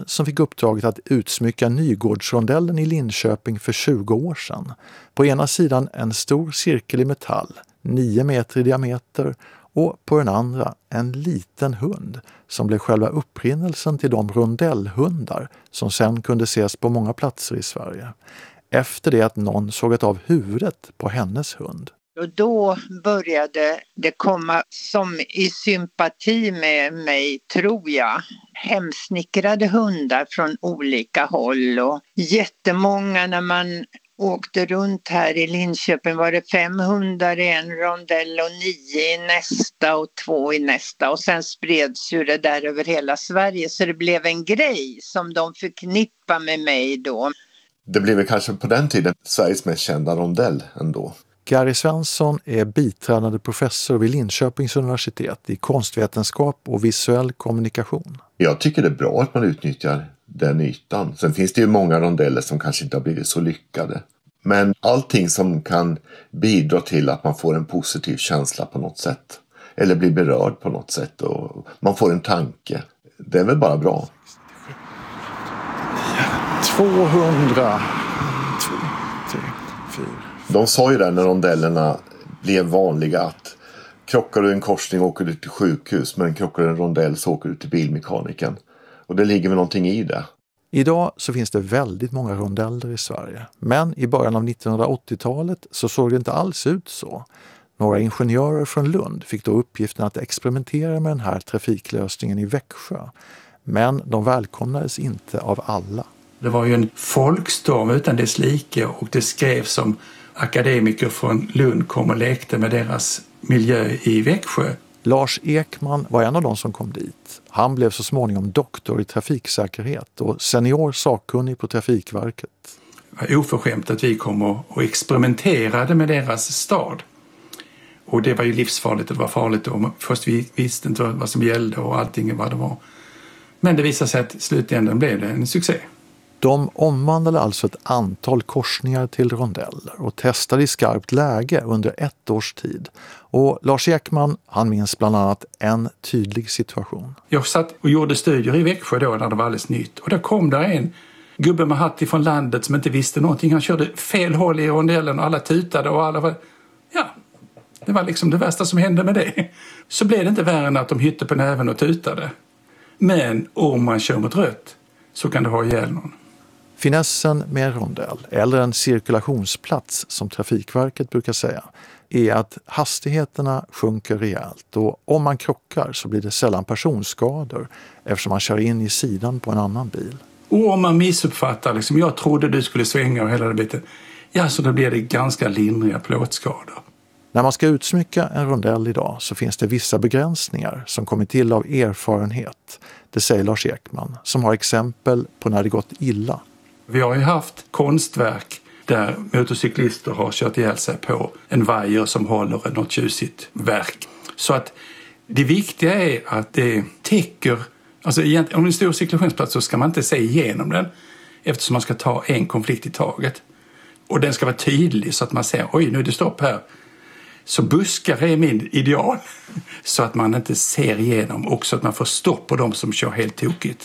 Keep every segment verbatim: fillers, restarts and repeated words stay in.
som fick uppdraget att utsmycka Nygårdsrondellen i Linköping för tjugo år sedan. På ena sidan en stor cirkel i metall, nio meter i diameter, och på den andra en liten hund som blev själva upprinnelsen till de rondellhundar som sen kunde ses på många platser i Sverige. Efter det att någon sågat av huvudet på hennes hund. Och då började det komma som i sympati med mig, tror jag, hemsnickrade hundar från olika håll. Och jättemånga, när man åkte runt här i Linköping var det fem hundar i en rondell och nio i nästa och två i nästa. Och sen spreds ju det där över hela Sverige, så det blev en grej som de förknippar med mig då. Det blev kanske på den tiden Sveriges mest kända rondell ändå. Gary Svensson är biträdande professor vid Linköpings universitet i konstvetenskap och visuell kommunikation. Jag tycker det är bra att man utnyttjar den ytan. Sen finns det ju många rondeller som kanske inte har blivit så lyckade. Men allting som kan bidra till att man får en positiv känsla på något sätt. Eller blir berörd på något sätt och man får en tanke. Det är väl bara bra. tvåhundra. två, tre, fyra. De sa ju där när rondellerna blev vanliga att krockar du en korsning åker du till sjukhus, men krockar du en rondell så åker du till bilmekaniken. Och det ligger väl någonting i det. Idag så finns det väldigt många rondeller i Sverige. Men i början av nittonhundraåttiotalet så såg det inte alls ut så. Några ingenjörer från Lund fick då uppgiften att experimentera med den här trafiklösningen i Växjö. Men de välkomnades inte av alla. Det var ju en folkstorm utan dess like, och det skrevs som akademiker från Lund kom och lekte med deras miljö i Växjö. Lars Ekman var en av de som kom dit. Han blev så småningom doktor i trafiksäkerhet och senior sakkunnig på Trafikverket. Det var oförskämt att vi kom och experimenterade med deras stad. Och det var ju livsfarligt, det var farligt då. Först vi visste inte vad som gällde och allting vad det var. Men det visade sig att i slutändan blev det en succé. De omvandlade alltså ett antal korsningar till rondeller och testade i skarpt läge under ett års tid. Och Lars Ekman, han minns bland annat en tydlig situation. Jag satt och gjorde studier i Växjö då när det var alldeles nytt. Och då kom där en gubbe med hatt ifrån landet som inte visste någonting. Han körde fel håll i rondellen och alla tutade och alla var... Ja, det var liksom det värsta som hände med det. Så blev det inte värre än att de hytte på näven och tutade. Men om man kör mot rött så kan det ha ihjäl någon. Finessen med en rondell, eller en cirkulationsplats som Trafikverket brukar säga, är att hastigheterna sjunker rejält, och om man krockar så blir det sällan personskador eftersom man kör in i sidan på en annan bil. Och om man missuppfattar, liksom, jag trodde du skulle svänga och hela det biten, ja, så då blir det ganska lindriga plåtskador. När man ska utsmycka en rondell idag så finns det vissa begränsningar som kommer till av erfarenhet. Det säger Lars Ekman, som har exempel på när det gått illa. Vi har ju haft konstverk där motorcyklister har kört ihjäl sig på en vajer som håller något tjusigt verk. Så att det viktiga är att det täcker, alltså om det är en stor cirkulationsplats så ska man inte se igenom den eftersom man ska ta en konflikt i taget. Och den ska vara tydlig så att man ser, oj nu är det stopp här. Så buskar är min ideal så att man inte ser igenom och så att man får stopp på de som kör helt tokigt.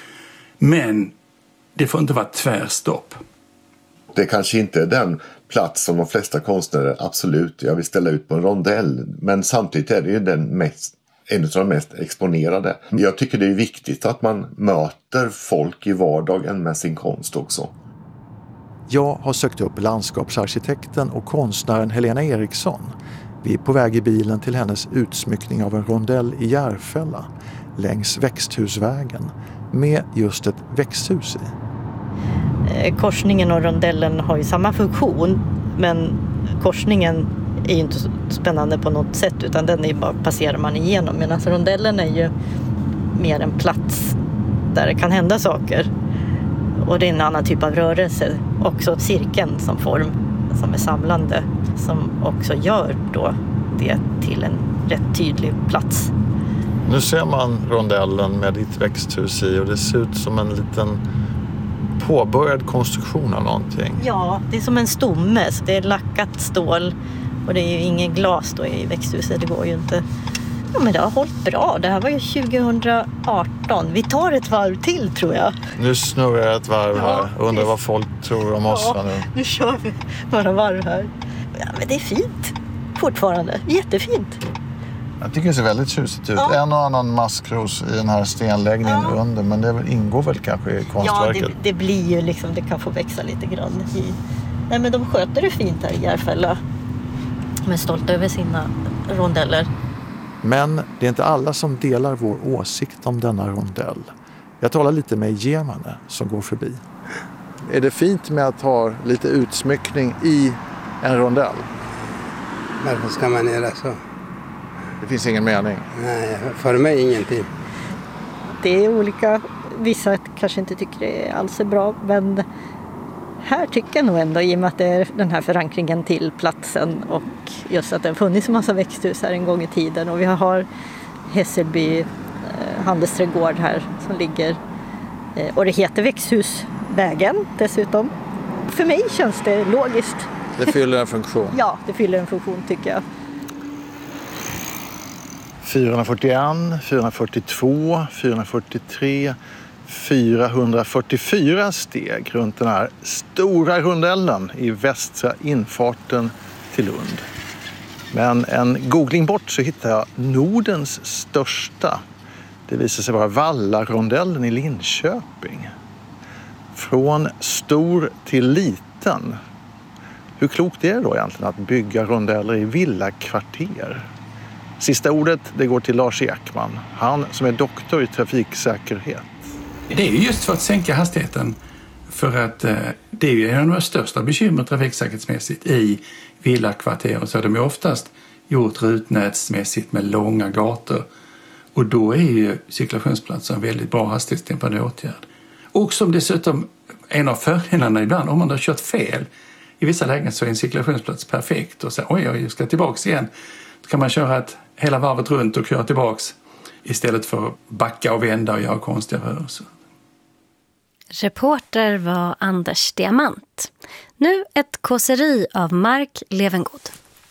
Men det får inte vara tvärstopp. Det kanske inte är den plats som de flesta konstnärer absolut, jag vill ställa ut på en rondell. Men samtidigt är det ju den mest, en av de mest exponerade. Jag tycker det är viktigt att man möter folk i vardagen med sin konst också. Jag har sökt upp landskapsarkitekten och konstnären Helena Eriksson. Vi är på väg i bilen till hennes utsmyckning av en rondell i Järfälla längs Växthusvägen med just ett växthus i. Korsningen och rondellen har ju samma funktion, men korsningen är ju inte så spännande på något sätt utan den är bara passerar man igenom, medan rondellen är ju mer en plats där det kan hända saker. Och det är en annan typ av rörelse, också cirkeln som form som är samlande, som också gör då det till en rätt tydlig plats. Nu ser man rondellen med ditt växthus i och det ser ut som en liten påbörjad konstruktion av någonting. Ja, det är som en stomme, så det är lackat stål och det är ju ingen glas då i växthuset, det går ju inte. Ja, men det har hållit bra. Det här var ju tjugo arton. Vi tar ett varv till, tror jag. Nu snurrar jag ett varv här. Ja, Undrar vad folk tror om oss. Ja, nu. nu kör vi några varv här. Ja, men det är fint fortfarande. Jättefint. Jag tycker det ser väldigt tjusigt ut. Ja. En och annan maskros i den här stenläggningen Ja. under. Men det ingår väl kanske i konstverket. Ja, det, det blir ju liksom, det kan få växa lite grann i. Nej, men de sköter det fint här i Järfälla. De är stolta över sina rondeller. Men det är inte alla som delar vår åsikt om denna rondell. Jag talar lite med Gemane som går förbi. Är det fint med att ha lite utsmyckning i en rondell? Varför ska man göra så? Det finns ingen mening. Nej, för mig ingenting. Det är olika. Vissa kanske inte tycker det alls är bra, men här tycker jag nog ändå, i och med att det är den här förankringen till platsen och just att det har funnits en massa växthus här en gång i tiden, och vi har Hässelby eh, handelsträdgård här som ligger eh, och det heter Växthusvägen dessutom. För mig känns det logiskt. Det fyller en funktion. Ja, det fyller en funktion tycker jag. fyrahundrafyrtioen, fyrahundrafyrtiotvå, fyrahundrafyrtiotre, fyrahundrafyrtiofyra steg runt den här stora rondellen i västra infarten till Lund. Men en googling bort så hittar jag Nordens största. Det visar sig vara Vallarondellen i Linköping. Från stor till liten. Hur klokt är det då egentligen att bygga rondeller i villakvarter? Sista ordet det går till Lars Ekman, han som är doktor i trafiksäkerhet. Det är ju just för att sänka hastigheten, för att eh, det är ju en av de största bekymmer trafiksäkerhetsmässigt i villakvarter. Så de är oftast gjort rutnätsmässigt med långa gator, och då är ju cirkulationsplatser en väldigt bra hastighetsdämpande åtgärd. Och som dessutom en av fördelarna ibland, om man har kört fel i vissa lägen så är en cirkulationsplats perfekt och så oj, jag ska tillbaks igen. Då kan man köra ett hela varvet runt och köra tillbaks istället för att backa och vända och göra konstiga rörelser. Reporter var Anders Diamant. Nu ett kåseri av Mark Levengood.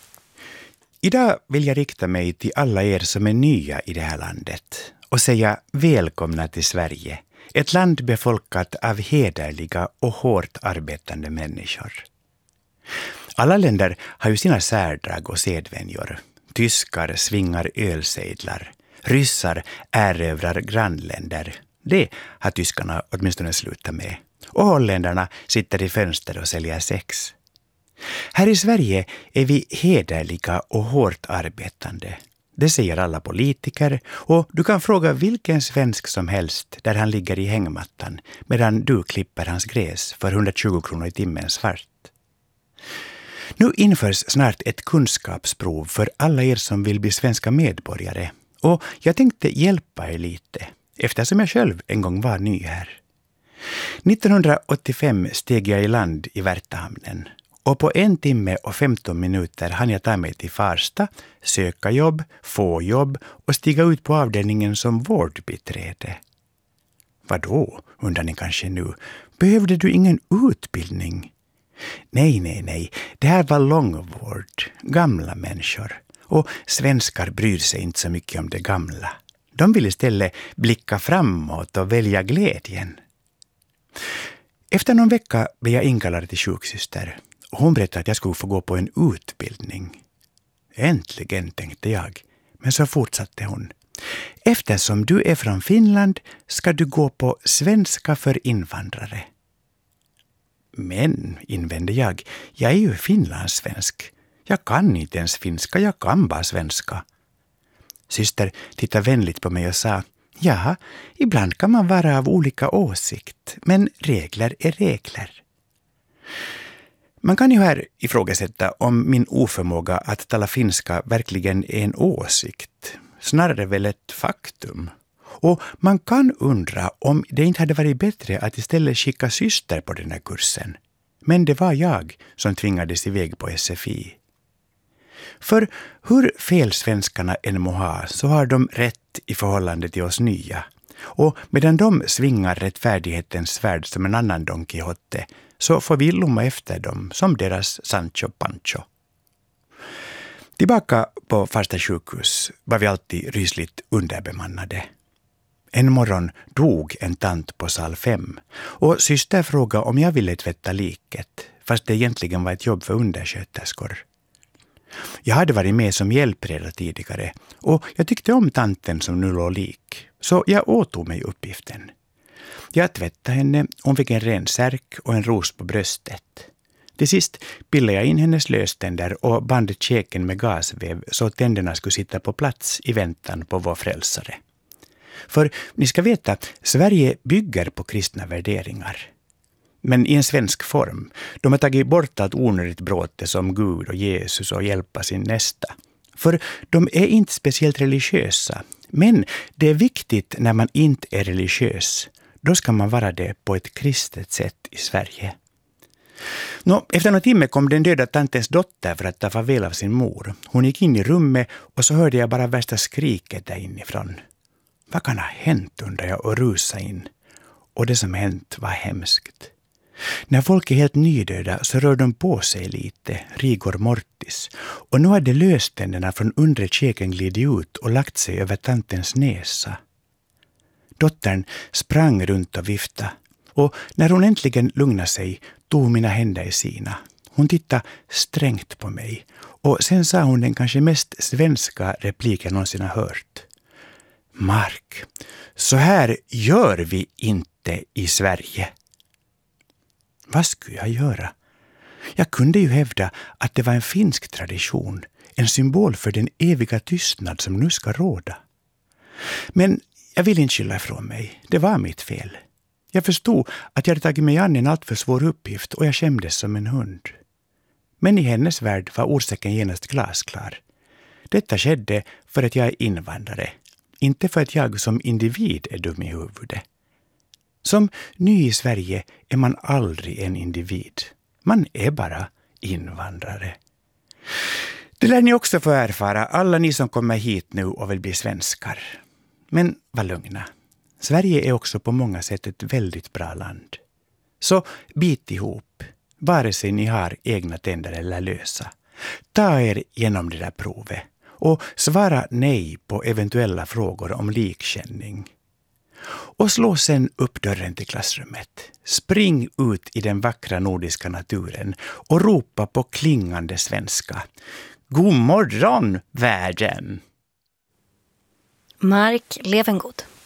Idag vill jag rikta mig till alla er som är nya i det här landet och säga välkomna till Sverige. Ett land befolkat av hederliga och hårt arbetande människor. Alla länder har ju sina särdrag och sedvänjor. Tyskar svingar ölsejdlar. Ryssar erövrar grannländer. Det har tyskarna åtminstone slutat med. Och holländarna sitter i fönster och säljer sex. Här i Sverige är vi hederliga och hårt arbetande. Det säger alla politiker, och du kan fråga vilken svensk som helst där han ligger i hängmattan medan du klipper hans gräs för hundratjugo kronor i timmen svart. Nu införs snart ett kunskapsprov för alla er som vill bli svenska medborgare, och jag tänkte hjälpa er lite eftersom jag själv en gång var ny här. nittonhundraåttiofem steg jag i land i Värtahamnen. Och på en timme och femton minuter hann jag ta mig till Farsta, söka jobb, få jobb och stiga ut på avdelningen som vårdbiträde. Vadå, undrar ni kanske nu? Behövde du ingen utbildning? Nej, nej, nej. Det här var långvård, gamla människor. Och svenskar bryr sig inte så mycket om det gamla. De vill istället blicka framåt och välja glädjen. Efter någon vecka blev jag inkallad till sjuksyster. Hon berättade att jag skulle få gå på en utbildning. Äntligen, tänkte jag. Men så fortsatte hon. Eftersom du är från Finland ska du gå på svenska för invandrare. Men, invände jag, jag är ju finlandssvensk. Jag kan inte ens finska, jag kan bara svenska. Syster tittade vänligt på mig och sa, ja, ibland kan man vara av olika åsikt, men regler är regler. Man kan ju här ifrågasätta om min oförmåga att tala finska verkligen är en åsikt, snarare väl ett faktum. Och man kan undra om det inte hade varit bättre att istället skicka syster på den här kursen. Men det var jag som tvingades iväg på S F I. För hur fel svenskarna än må ha så har de rätt i förhållande till oss nya. Och medan de svingar rättfärdighetens svärd som en annan Don Quixote så får vi lomma efter dem som deras Sancho Pancho. Tillbaka på Farsta sjukhus var vi alltid rysligt underbemannade. En morgon dog en tant på sal fem och syster frågade om jag ville tvätta liket, fast det egentligen var ett jobb för undersköterskor. Jag hade varit med som hjälpreda tidigare och jag tyckte om tanten som nu låg lik, så jag åtog mig uppgiften. Jag tvättade henne, hon fick en ren särk och en ros på bröstet. Till sist pillade jag in hennes löständer och band käken med gasväv så att tänderna skulle sitta på plats i väntan på vår frälsare. För ni ska veta, Sverige bygger på kristna värderingar. Men i en svensk form. De har tagit bort allt onödigt bråte som Gud och Jesus och hjälpa sin nästa. För de är inte speciellt religiösa. Men det är viktigt när man inte är religiös. Då ska man vara det på ett kristet sätt i Sverige. Nå, efter någon timme kom den döda tantens dotter för att ta farväl av sin mor. Hon gick in i rummet och så hörde jag bara värsta skriket där inifrån. Vad kan ha hänt, undrar jag och rusa in. Och det som hänt var hemskt. När folk är helt nydöda så rör de på sig lite, rigor mortis. Och nu hade löständerna från undre käken glidit ut och lagt sig över tantens näsa. Dottern sprang runt och viftade. Och när hon äntligen lugnade sig tog mina händer i sina. Hon tittade strängt på mig. Och sen sa hon den kanske mest svenska repliken någonsin har hört. Mark, så här gör vi inte i Sverige. Vad skulle jag göra? Jag kunde ju hävda att det var en finsk tradition, en symbol för den eviga tystnad som nu ska råda. Men jag vill inte skylla ifrån mig. Det var mitt fel. Jag förstod att jag hade tagit mig an en alltför svår uppgift och jag skämdes som en hund. Men i hennes värld var orsaken genast glasklar. Detta skedde för att jag är invandrare. Inte för att jag som individ är dum i huvudet. Som ny i Sverige är man aldrig en individ. Man är bara invandrare. Det lär ni också få erfara, alla ni som kommer hit nu och vill bli svenskar. Men var lugna. Sverige är också på många sätt ett väldigt bra land. Så bit ihop, vare sig ni har egna tänder eller lösa. Ta er genom det där provet och svara nej på eventuella frågor om likkänning. Och slå sen upp dörren till klassrummet. Spring ut i den vackra nordiska naturen och ropa på klingande svenska. God morgon, världen! Mark Levengood.